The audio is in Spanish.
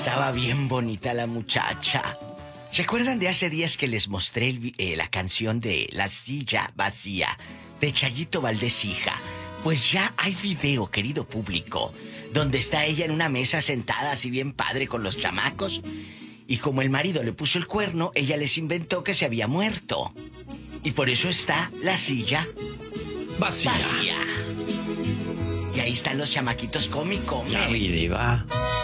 Estaba bien bonita la muchacha. ¿Se acuerdan de hace días que les mostré la canción de La silla vacía de Chayito Valdés hija? Pues ya hay video, querido público, donde está ella en una mesa sentada así bien padre con los chamacos. Y como el marido le puso el cuerno, ella les inventó que se había muerto. Y por eso está la silla vacía. Y ahí están los chamaquitos, come y come. Ya vi, diva.